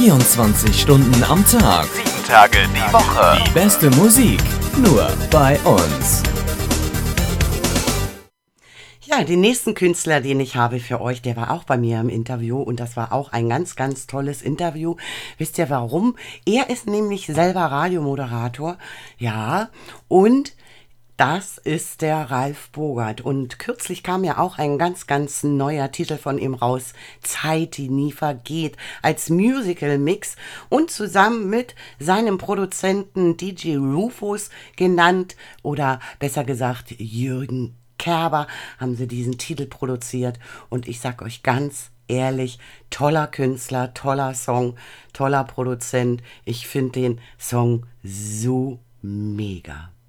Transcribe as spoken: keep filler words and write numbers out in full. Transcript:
vierundzwanzig Stunden am Tag. Sieben Tage die Woche. Die beste Musik. Nur bei uns. Ja, den nächsten Künstler, den ich habe für euch, der war auch bei mir im Interview und das war auch ein ganz, ganz tolles Interview. Wisst ihr warum? Er ist nämlich selber Radiomoderator, ja, und das ist der Ralf Bogert. Und kürzlich kam ja auch ein ganz, ganz neuer Titel von ihm raus, Zeit, die nie vergeht, als Musical-Mix und zusammen mit seinem Produzenten D J Rufus genannt oder besser gesagt Jürgen Kerber haben sie diesen Titel produziert und ich sag euch ganz ehrlich, toller Künstler, toller Song, toller Produzent. Ich finde den Song so mega.